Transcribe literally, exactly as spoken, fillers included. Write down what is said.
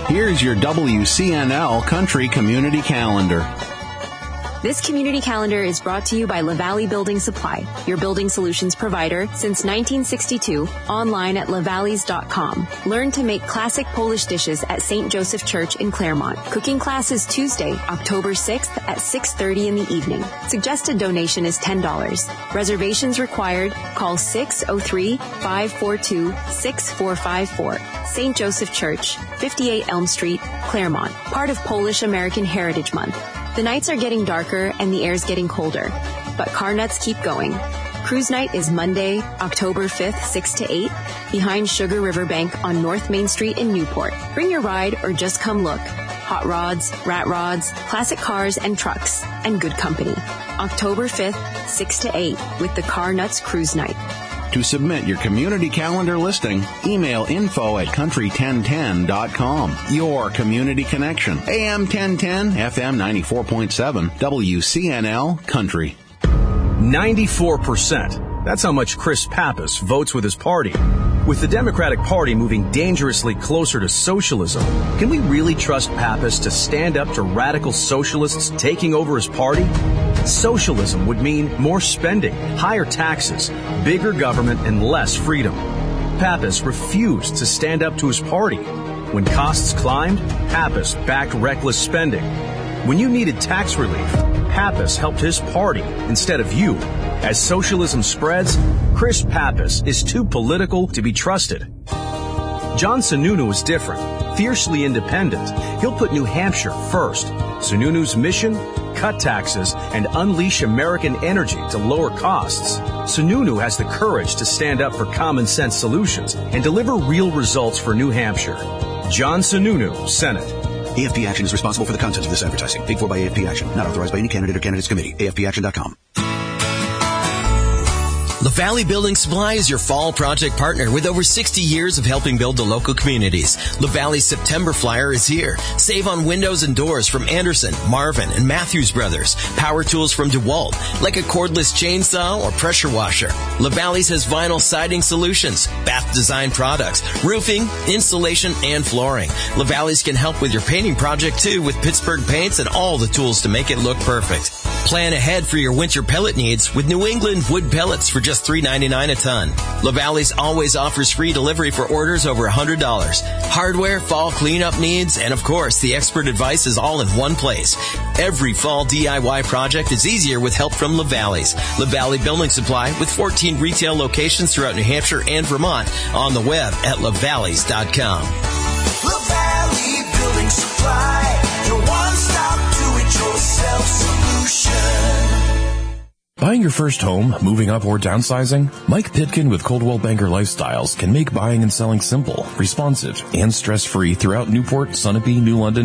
Here's your W C N L Country Community Calendar. This community calendar is brought to you by LaValley Building Supply, your building solutions provider since nineteen sixty-two, online at lavalleys dot com. Learn to make classic Polish dishes at Saint Joseph Church in Claremont. Cooking class is Tuesday, October sixth at six thirty in the evening. Suggested donation is ten dollars. Reservations required. Call six oh three, five four two, six four five four. Saint Joseph Church, fifty-eight Elm Street, Claremont, part of Polish American Heritage Month. The nights are getting darker and the air's getting colder, but car nuts keep going. Cruise night is Monday, October fifth, six to eight, behind Sugar River Bank on North Main Street in Newport. Bring your ride or just come look. Hot rods, rat rods, classic cars and trucks, and good company. October fifth, six to eight, with the Car Nuts Cruise Night. To submit your community calendar listing, email info at country ten ten dot com. Your community connection. A M ten ten, F M ninety-four point seven, W C N L Country. ninety-four percent. That's how much Chris Pappas votes with his party. With the Democratic Party moving dangerously closer to socialism, can we really trust Pappas to stand up to radical socialists taking over his party? Socialism would mean more spending, higher taxes, bigger government, and less freedom. Pappas refused to stand up to his party. When costs climbed, Pappas backed reckless spending. When you needed tax relief, Pappas helped his party instead of you. As socialism spreads, Chris Pappas is too political to be trusted. John Sununu is different, fiercely independent. He'll put New Hampshire first. Sununu's mission? Cut taxes and unleash American energy to lower costs. Sununu has the courage to stand up for common sense solutions and deliver real results for New Hampshire. John Sununu, Senate. A F P Action is responsible for the content of this advertising. Paid for by A F P Action. Not authorized by any candidate or candidates committee. A F P action dot com. LaValley Building Supply is your fall project partner with over sixty years of helping build the local communities. LaValley's September Flyer is here. Save on windows and doors from Anderson, Marvin, and Matthews Brothers. Power tools from DeWalt, like a cordless chainsaw or pressure washer. LaValley's has vinyl siding solutions, bath design products, roofing, insulation, and flooring. LaValley's can help with your painting project too with Pittsburgh paints and all the tools to make it look perfect. Plan ahead for your winter pellet needs with New England wood pellets for just three ninety-nine a ton. LaValley's always offers free delivery for orders over one hundred dollars. Hardware, fall cleanup needs, and of course, the expert advice is all in one place. Every fall D I Y project is easier with help from LaValley's. LaValley Building Supply with fourteen retail locations throughout New Hampshire and Vermont on the web at lavalleys dot com. LaValley Building Supply, your one-stop do-it-yourself solution. Buying your first home, moving up, or downsizing? Mike Pitkin with Coldwell Banker Lifestyles can make buying and selling simple, responsive, and stress-free throughout Newport, Sunapee, New London,